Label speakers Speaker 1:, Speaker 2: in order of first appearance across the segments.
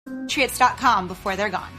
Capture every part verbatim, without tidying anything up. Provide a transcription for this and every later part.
Speaker 1: Patriots dot com before they're gone.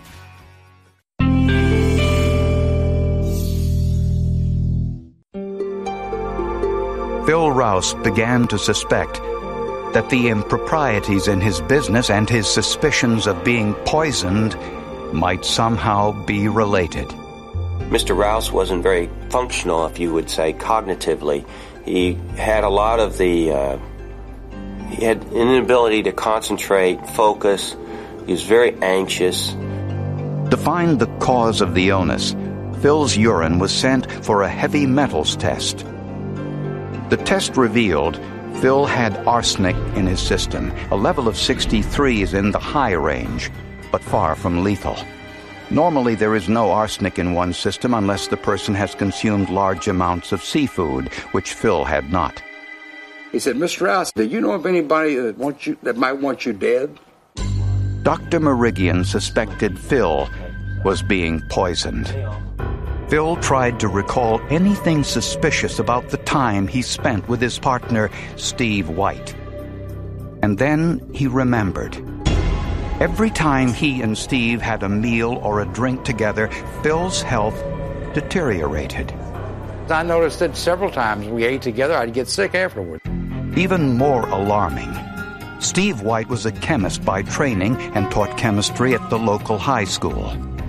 Speaker 2: Phil Rouse began to suspect that the improprieties in his business and his suspicions of being poisoned might somehow be related.
Speaker 3: Mister Rouse wasn't very functional, if you would say, cognitively. He had a lot of the, uh, he had an inability to concentrate, focus. He was very anxious.
Speaker 2: To find the cause of the illness, Phil's urine was sent for a heavy metals test. The test revealed Phil had arsenic in his system. A level of sixty-three is in the high range, but far from lethal. Normally, there is no arsenic in one's system unless the person has consumed large amounts of seafood, which Phil had not.
Speaker 4: He said, Mister Rouse, do you know of anybody that wants you that might want you dead?
Speaker 2: Doctor Merigian suspected Phil was being poisoned. Phil tried to recall anything suspicious about the time he spent with his partner, Steve White. And then he remembered. Every time he and Steve had a meal or a drink together, Phil's health deteriorated.
Speaker 4: I noticed that several times we ate together, I'd get sick afterward.
Speaker 2: Even more alarming, Steve White was a chemist by training and taught chemistry at the local high school.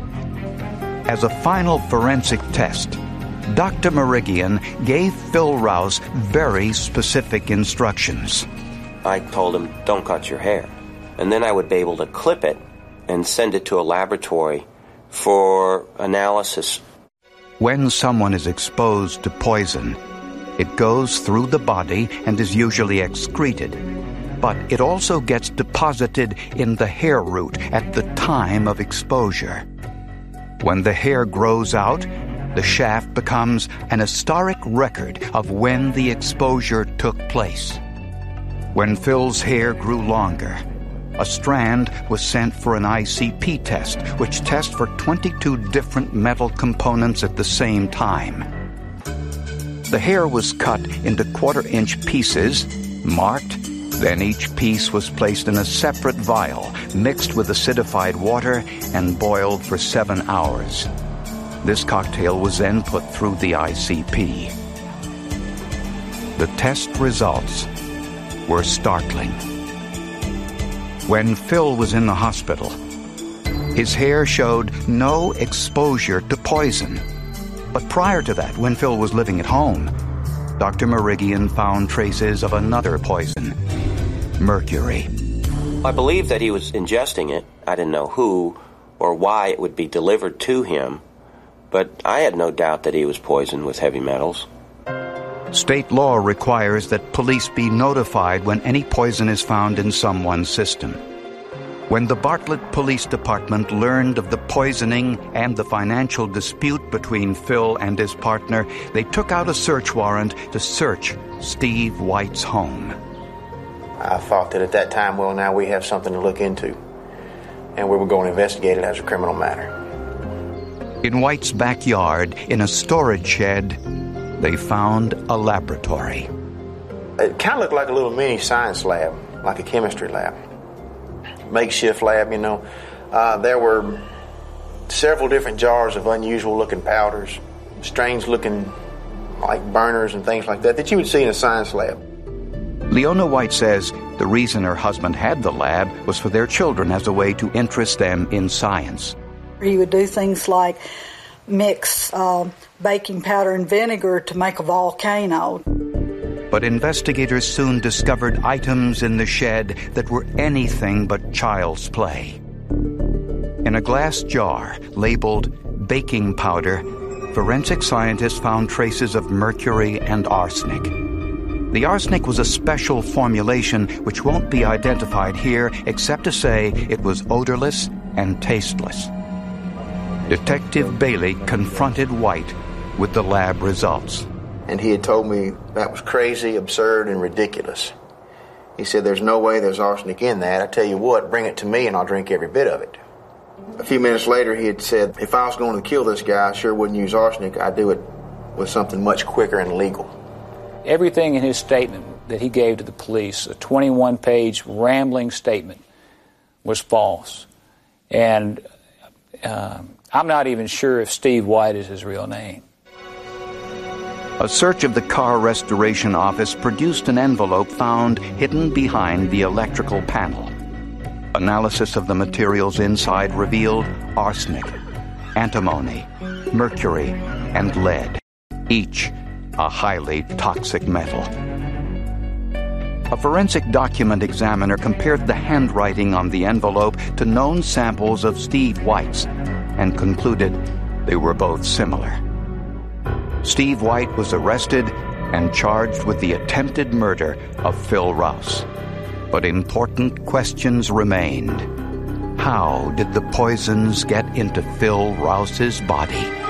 Speaker 2: As a final forensic test, Doctor Merigian gave Phil Rouse very specific instructions.
Speaker 3: I told him, don't cut your hair. And then I would be able to clip it and send it to a laboratory for analysis.
Speaker 2: When someone is exposed to poison, it goes through the body and is usually excreted. But it also gets deposited in the hair root at the time of exposure. When the hair grows out, the shaft becomes an historic record of when the exposure took place. When Phil's hair grew longer, a strand was sent for an I C P test, which tests for twenty-two different metal components at the same time. The hair was cut into quarter-inch pieces, marked, then each piece was placed in a separate vial, mixed with acidified water, and boiled for seven hours. This cocktail was then put through the I C P. The test results were startling. When Phil was in the hospital, his hair showed no exposure to poison. But prior to that, when Phil was living at home, Doctor Merigian found traces of another poison, mercury.
Speaker 3: I believe that he was ingesting it. I didn't know who or why it would be delivered to him, but I had no doubt that he was poisoned with heavy metals.
Speaker 2: State law requires that police be notified when any poison is found in someone's system. When the Bartlett Police Department learned of the poisoning and the financial dispute between Phil and his partner, they took out a search warrant to search Steve White's home.
Speaker 5: I thought that at that time, well, now we have something to look into, and we were going to investigate it as a criminal matter.
Speaker 2: In White's backyard, in a storage shed, they found a laboratory.
Speaker 5: It kind of looked like a little mini science lab, like a chemistry lab. Makeshift lab, you know. Uh, there were several different jars of unusual-looking powders, strange-looking like burners and things like that that you would see in a science lab.
Speaker 2: Leona White says the reason her husband had the lab was for their children as a way to interest them in science.
Speaker 6: He would do things like mix uh, baking powder and vinegar to make a volcano.
Speaker 2: But investigators soon discovered items in the shed that were anything but child's play. In a glass jar labeled baking powder, forensic scientists found traces of mercury and arsenic. The arsenic was a special formulation which won't be identified here except to say it was odorless and tasteless. Detective Bailey confronted White with the lab results.
Speaker 5: And he had told me that was crazy, absurd, and ridiculous. He said, there's no way there's arsenic in that. I tell you what, bring it to me and I'll drink every bit of it. A few minutes later, he had said, if I was going to kill this guy, I sure wouldn't use arsenic. I'd do it with something much quicker and legal.
Speaker 7: Everything in his statement that he gave to the police, a twenty-one page rambling statement, was false. And uh, I'm not even sure if Steve White is his real name.
Speaker 2: A search of the car restoration office produced an envelope found hidden behind the electrical panel. Analysis of the materials inside revealed arsenic, antimony, mercury, and lead, each a highly toxic metal. A forensic document examiner compared the handwriting on the envelope to known samples of Steve White's and concluded they were both similar. Steve White was arrested and charged with the attempted murder of Phil Rouse. But important questions remained. How did the poisons get into Phil Rouse's body?